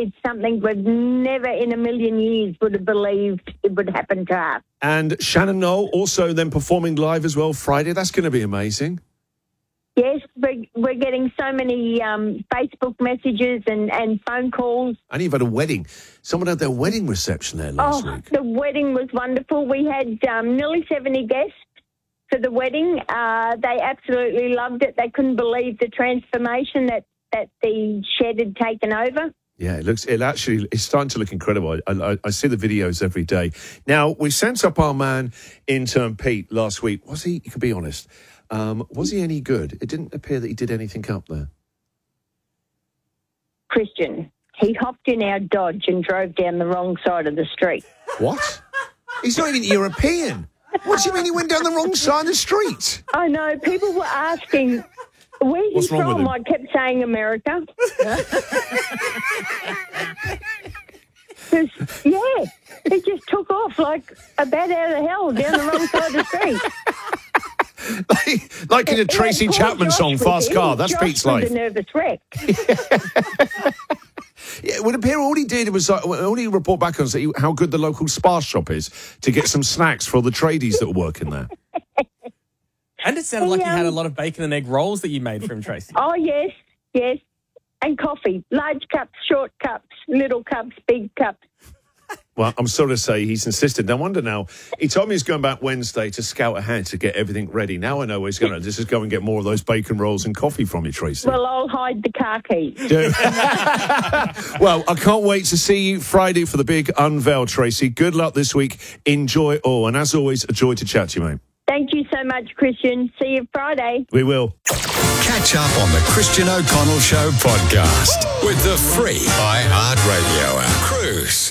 it's something we've never in a million years would have believed it would happen to us. And Shannon Noll also then performing live as well Friday. That's going to be amazing. Yes, we're getting so many Facebook messages and phone calls. And you've had a wedding. Someone had their wedding reception there last week. The wedding was wonderful. We had nearly 70 guests for the wedding. They absolutely loved it. They couldn't believe the transformation that the shed had taken over. Yeah, it's starting to look incredible. I see the videos every day. Now, we sent up our man, intern Pete, last week. Was he, you can be honest, was he any good? It didn't appear that he did anything up there. Christian, he hopped in our Dodge and drove down the wrong side of the street. What? He's not even European. What do you mean he went down the wrong side of the street? I know. People were asking, where's he from? I kept saying America. Yeah, he just took off like a bat out of hell down the wrong side of the street. like in a Tracy Chapman song, Fast Car. That's Pete's life. Josh was a nervous wreck. Yeah, it would appear all he did was all he report back on is how good the local Spa shop is to get some snacks for all the tradies that were working there. And it sounded like you had a lot of bacon and egg rolls that you made for him, Tracy. Oh, yes. And coffee. Large cups, short cups, little cups, big cups. Well, I'm sorry to say he's insisted. No wonder now. He told me he's going back Wednesday to scout ahead to get everything ready. Now I know where he's going to just go and get more of those bacon rolls and coffee from you, Tracy. Well, I'll hide the car keys. Well, I can't wait to see you Friday for the big unveil, Tracy. Good luck this week. Enjoy it all. And as always, a joy to chat to you, mate. Thank you so much, Christian. See you Friday. We will. Catch up on the Christian O'Connell Show podcast with the free iHeartRadio app. Cruise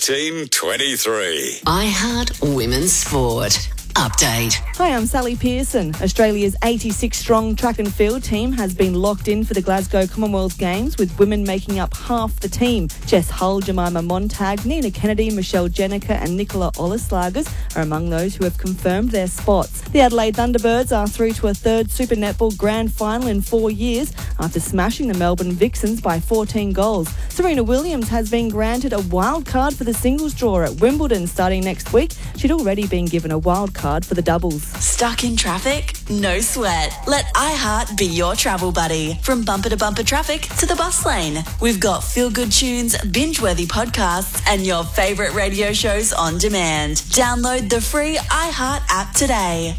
1323. iHeart Women's Sport. Update. Hi, I'm Sally Pearson. Australia's 86-strong track and field team has been locked in for the Glasgow Commonwealth Games, with women making up half the team. Jess Hull, Jemima Montag, Nina Kennedy, Michelle Jenica and Nicola Olaslagers are among those who have confirmed their spots. The Adelaide Thunderbirds are through to a third Super Netball Grand Final in 4 years after smashing the Melbourne Vixens by 14 goals. Serena Williams has been granted a wild card for the singles draw at Wimbledon starting next week. She'd already been given a wild card for the doubles. Stuck in traffic? No sweat. Let iHeart be your travel buddy. From bumper to bumper traffic to the bus lane. We've got feel-good tunes, binge-worthy podcasts, and your favourite radio shows on demand. Download the free iHeart app today.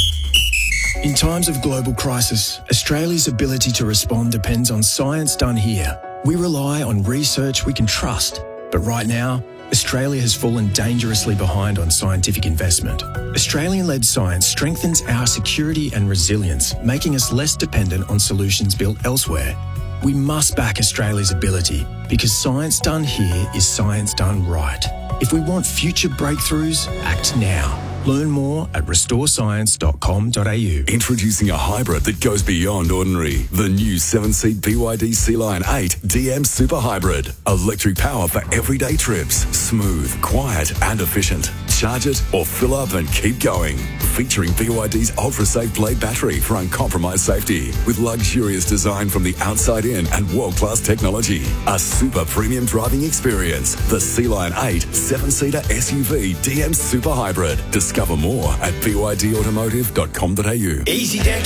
In times of global crisis, Australia's ability to respond depends on science done here. We rely on research we can trust. But right now, Australia has fallen dangerously behind on scientific investment. Australian-led science strengthens our security and resilience, making us less dependent on solutions built elsewhere. We must back Australia's ability, because science done here is science done right. If we want future breakthroughs, act now. Learn more at restorescience.com.au. Introducing a hybrid that goes beyond ordinary. The new 7-seat BYD Sea-Line 8 DM Super Hybrid. Electric power for everyday trips. Smooth, quiet and efficient. Charge it or fill up and keep going. Featuring BYD's ultra-safe Blade battery for uncompromised safety. With luxurious design from the outside in and world-class technology. A super premium driving experience. The Sea-Line 8 7-seater SUV DM Super Hybrid. Discover more at bydautomotive.com.au. Easy